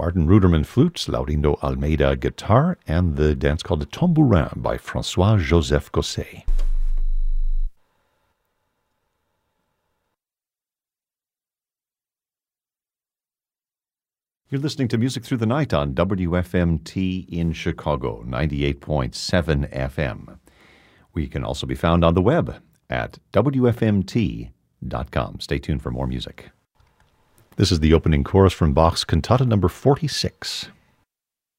Martin Ruderman flutes, Laurindo Almeida guitar, and the dance called the Tambourin by François-Joseph Gosset. You're listening to Music Through the Night on WFMT in Chicago, 98.7 FM. We can also be found on the web at WFMT.com. Stay tuned for more music. This is the opening chorus from Bach's Cantata number 46.